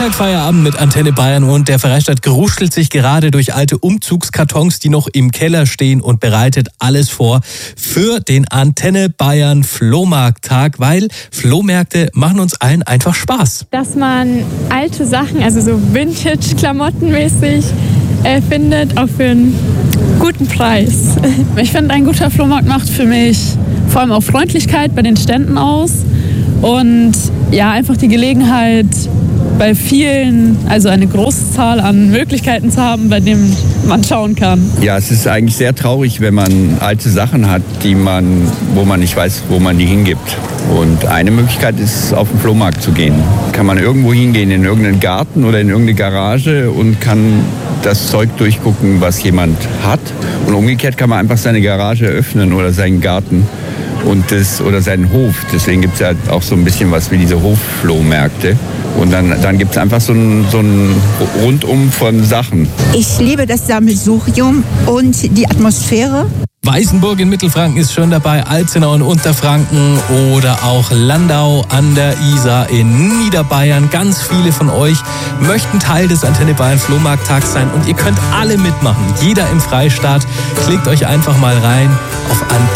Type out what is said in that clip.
Feierabend mit Antenne Bayern und der Freistaat geruschelt sich gerade durch alte Umzugskartons, die noch im Keller stehen und bereitet alles vor für den Antenne Bayern Flohmarkttag, weil Flohmärkte machen uns allen einfach Spaß. Dass man alte Sachen, also so Vintage-Klamottenmäßig findet, auch für einen guten Preis. Ich finde, ein guter Flohmarkt macht für mich vor allem auch Freundlichkeit bei den Ständen aus und ja, einfach die Gelegenheit, bei vielen, also eine große Zahl an Möglichkeiten zu haben, bei denen man schauen kann. Ja, es ist eigentlich sehr traurig, wenn man alte Sachen hat, wo man nicht weiß, wo man die hingibt. Und eine Möglichkeit ist, auf den Flohmarkt zu gehen. Kann man irgendwo hingehen, in irgendeinen Garten oder in irgendeine Garage und kann das Zeug durchgucken, was jemand hat. Und umgekehrt kann man einfach seine Garage öffnen oder seinen Garten oder seinen Hof. Deswegen gibt es ja auch so ein bisschen was wie diese Hofflohmärkte. Und dann gibt es einfach so ein Rundum von Sachen. Ich liebe das Sammelsurium und die Atmosphäre. Weißenburg in Mittelfranken ist schon dabei, Alzenau in Unterfranken oder auch Landau an der Isar in Niederbayern. Ganz viele von euch möchten Teil des Antenne Bayern Flohmarkttags sein und ihr könnt alle mitmachen. Jeder im Freistaat. Klickt euch einfach mal rein auf Antenne.